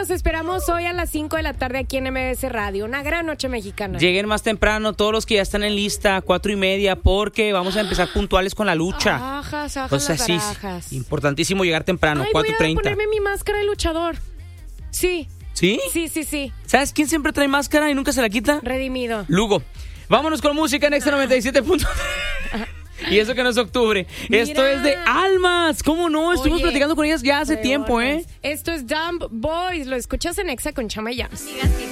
los esperamos hoy a las 5 de la tarde aquí en MBS Radio. Una gran noche mexicana. Lleguen más temprano todos los que ya están en lista, 4:30, porque vamos a empezar puntuales con la lucha. Ajas, Entonces, las sí, barajas. importantísimo llegar temprano, Ay, 4:30. voy a ponerme mi máscara de luchador. Sí. ¿Sí? Sí. ¿Sabes quién siempre trae máscara y nunca se la quita? Redimido. Lugo. Vámonos con música en Exa 97. Y eso que no es octubre. Mira. Esto es de Almas. ¿Cómo no? Estuvimos platicando con ellas ya hace tiempo, ¿eh? Esto es Dumb Boys. Lo escuchas en Exa con Chama y Jams.